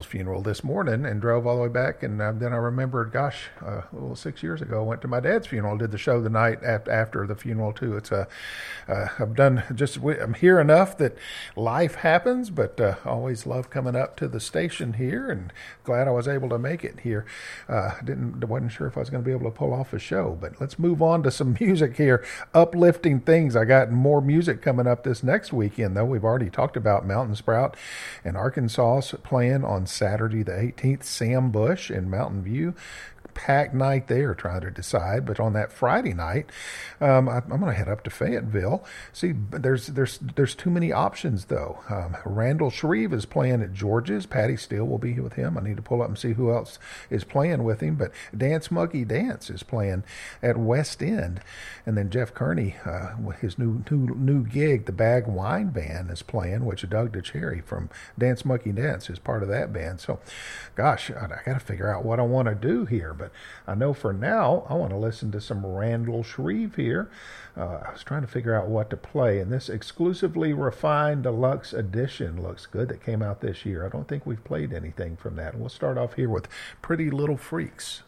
funeral this morning and drove all the way back. And then I remembered, gosh, 6 years ago, I went to my dad's funeral. Did the show the night after the funeral too. I'm here enough that life happens, but always love coming up to the station here, and glad I was able to make it here. Wasn't sure if I was going to be able to pull off a show, but let's move on to some music here. Uplifting things. I got more music coming up this next weekend, though. We've already talked about Mountain Sprout and Arkansas playing on Saturday the 18th. Sam Bush in Mountain View. Packed night there, trying to decide. But on that Friday night, I'm going to head up to Fayetteville. See, there's too many options though. Randall Shreve is playing at George's. Patty Steele will be with him. I need to pull up and see who else is playing with him. But Dance Monkey Dance is playing at West End, and then Jeff Kearney, his new gig, the Bag Wine Band, is playing, which Doug DeCherry from Dance Monkey Dance is part of that band. So, gosh, I got to figure out what I want to do here, but I know for now I want to listen to some Randall Shreve here. I was trying to figure out what to play, and this exclusively refined deluxe edition looks good that came out this year. I don't think we've played anything from that. We'll start off here with Pretty Little Freaks.